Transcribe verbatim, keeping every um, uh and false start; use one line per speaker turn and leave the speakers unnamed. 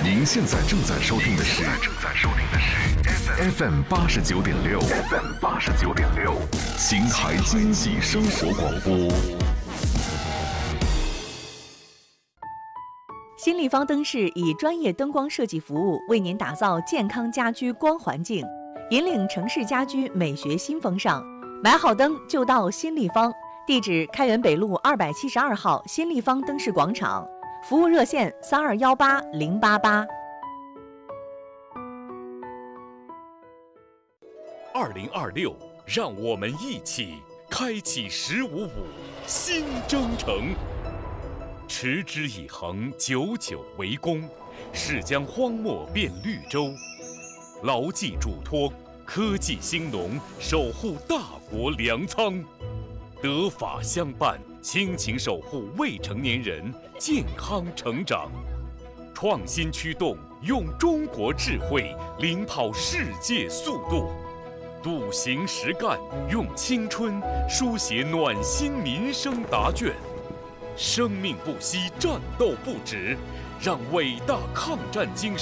您现在正在收听的是正在收听的是 F M 八十九点六 F M 八十九点六邢台经济生活广播。
新立方灯饰以专业灯光设计服务为您打造健康家居光环境，引领城市家居美学新风尚。买好灯就到新立方，地址开元北路二百七十二号新立方灯饰广场，服务热线三二幺八零八八。
二零二六，让我们一起开启“十五五”新征程。持之以恒，久久为功，是将荒漠变绿洲。牢记嘱托，科技兴农，守护大国粮仓。德法相伴，亲情守护未成年人健康成长。创新驱动，用中国智慧领跑世界速度。笃行实干，用青春书写暖心民生答卷。生命不息，战斗不止，让伟大抗战精神